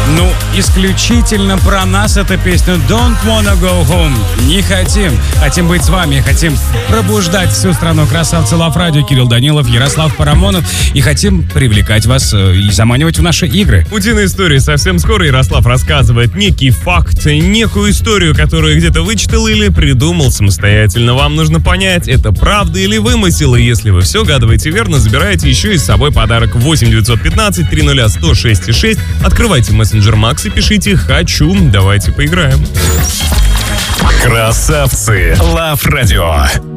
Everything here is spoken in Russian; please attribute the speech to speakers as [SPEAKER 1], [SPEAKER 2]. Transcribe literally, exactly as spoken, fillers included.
[SPEAKER 1] Ну, исключительно про нас эта песня «Don't Wanna Go Home». Не хотим. Хотим быть с вами. Хотим пробуждать всю страну. Красавцы Лав Радио, Кирилл Данилов, Ярослав Парамонов. И хотим привлекать вас и заманивать в наши игры.
[SPEAKER 2] Утиные истории совсем скоро. Ярослав рассказывает некий факт, некую историю, которую где-то вычитал или придумал самостоятельно. Вам нужно понять, это правда или вымысел. И если вы все угадываете верно, забираете еще и с собой подарок. восемь девятьсот пятнадцать триста сто шесть шесть. Открывайте мессенджер Макс и пишите «Хочу». Давайте поиграем.
[SPEAKER 3] Красавцы Лав Радио.